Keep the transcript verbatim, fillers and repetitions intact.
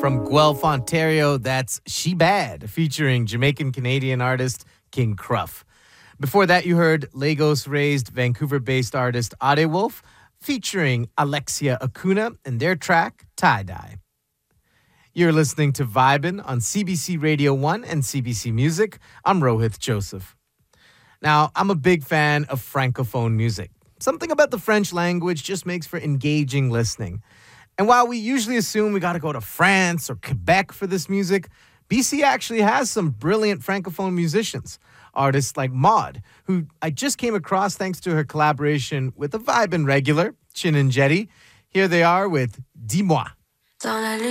From Guelph, Ontario, that's She Bad, featuring Jamaican-Canadian artist King Cruff. Before that, you heard Lagos-raised, Vancouver-based artist Ade Wolf, featuring Alexia Acuna and their track, Tie Dye. You're listening to Vibin' on C B C Radio one and C B C Music. I'm Rohith Joseph. Now, I'm a big fan of Francophone music. Something about the French language just makes for engaging listening. And while we usually assume we got to go to France or Quebec for this music, B C actually has some brilliant Francophone musicians. Artists like Maud, who I just came across thanks to her collaboration with a Vibin' regular, Chin and Jetty. Here they are with Dis-moi.